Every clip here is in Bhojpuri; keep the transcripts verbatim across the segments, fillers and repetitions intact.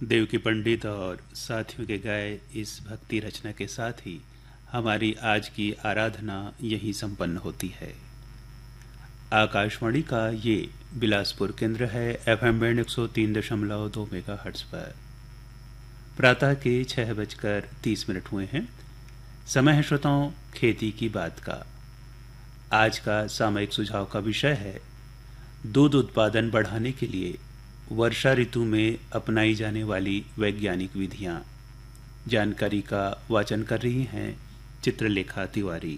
देवकी पंडित और साथियों के गाए इस भक्ति रचना के साथ ही हमारी आज की आराधना यहीं संपन्न होती है। आकाशवाणी का ये बिलासपुर केंद्र है। एफएम बैंड एक सौ तीन दशमलव दो मेगा हर्ट्ज पर प्रातः के छह बजकर तीस मिनट हुए हैं। समय है श्रोताओं खेती की बात का। आज का सामयिक सुझाव का विषय है दूध उत्पादन बढ़ाने के लिए वर्षा ऋतु में अपनाई जाने वाली वैज्ञानिक विधियां। जानकारी का वाचन कर रही हैं चित्रलेखा तिवारी।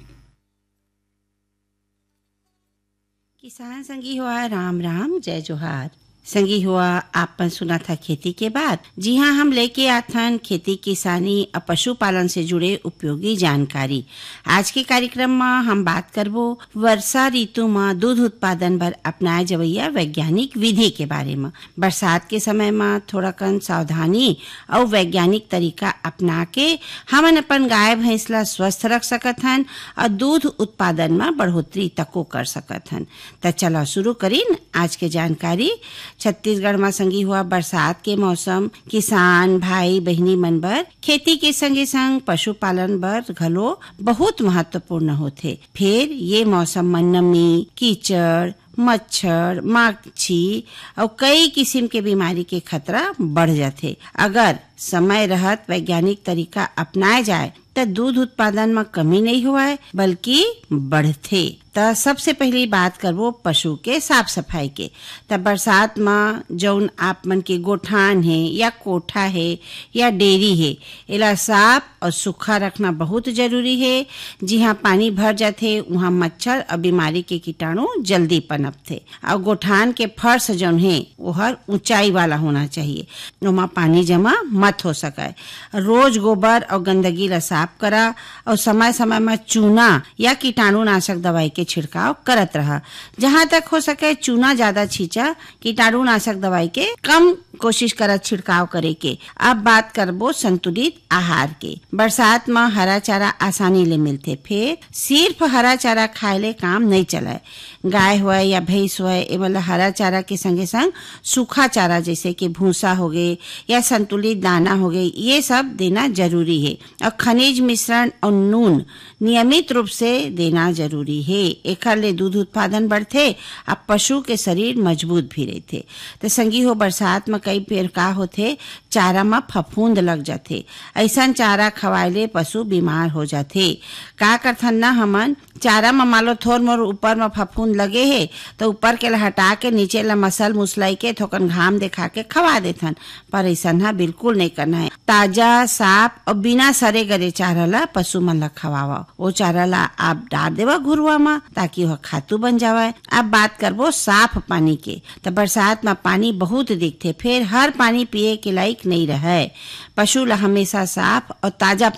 किसान संगी हुआ राम राम जय जोहार। संगी हुआ आपन सुना था खेती के बाद। जी हाँ, हम लेके आथन खेती किसानी और पशुपालन से जुड़े उपयोगी जानकारी। आज के कार्यक्रम में हम बात करबो वर्षा ऋतु में दूध उत्पादन बर अपनाए जवैया वैज्ञानिक विधि के बारे में। बरसात के समय में थोड़ा कन सावधानी और वैज्ञानिक तरीका अपना के हमन अपन गाय भैंस ला स्वस्थ रख सकत हन और दूध उत्पादन में बढ़ोतरी तको कर सकत हन। तो चलो शुरू करीन आज के जानकारी। छत्तीसगढ़ में संगी हुआ बरसात के मौसम किसान भाई बहनी मन बर खेती के संगे संग पशुपालन बर घलो बहुत महत्वपूर्ण होथे। फिर ये मौसम में नमी, कीचड़, मच्छर, माछी और कई किस्म के बीमारी के खतरा बढ़ जाथे। अगर समय रहत वैज्ञानिक तरीका अपनाए जाए तो दूध उत्पादन में कमी नहीं हुआ बल्कि बढ़थे। तो सबसे पहली बात करबो पशु के साफ सफाई के। तो बरसात में जौन आप मन के गोठान है या कोठा है या डेयरी है, एला साफ और सूखा रखना बहुत जरूरी है। जहाँ पानी भर जाते वहाँ मच्छर और बीमारी के कीटाणु जल्दी पनपथे। और गोठान के फर्श जौन है वो हर ऊंचाई वाला होना चाहिए, वहाँ पानी जमा मत हो सके। रोज गोबर और गंदगी ला साफ करा और समय समय में चूना या कीटाणुनाशक दवाई के छिड़काव करत रहा। जहाँ तक हो सके चूना ज्यादा छींचा, कीटाणुनाशक दवाई के कम कोशिश करत छिड़काव करे के। अब बात करबो संतुलित आहार के। बरसात में हरा चारा आसानी ले मिलते, फिर सिर्फ हरा चारा खाए ले काम नहीं चलाए। गाय हुए या भैंस हुए ए वाला हरा चारा के संगे संग सूखा चारा जैसे कि भूसा हो गए या संतुलित दाना हो गए, ये सब देना जरूरी है। और खनिज मिश्रण और नून नियमित रूप से देना जरूरी है। एकर ले दूध उत्पादन बढ़थे और पशु के शरीर मजबूत भी रहते। तो संगी हो बरसात में कई पेड़ का होथे चारा में फफूंद लग जाथे। ऐसा चारा खवाए ले पशु बीमार हो जाथे। का करथन ना हमन चारा में मालो थोर मोर ऊपर में फफूंद लगे है तो ऊपर के ला हटा के नीचे ला मसल मुसलाई के थोकन घाम दिखा के खवा देथन, पर ऐसा ना बिल्कुल नहीं करना है। ताजा साफ और बिना सरे गरे चारा ला पशु मन ला खवावा। वो चारा ला आप डाल देवा घुरुआ में ताकि वह खातू बन जावे। अब बात करबो साफ पानी के। तो बरसात में पानी बहुत दिखते, फिर हर पानी पिए के लायक नहीं रहे। पशु ला हमेशा साफ और ताजा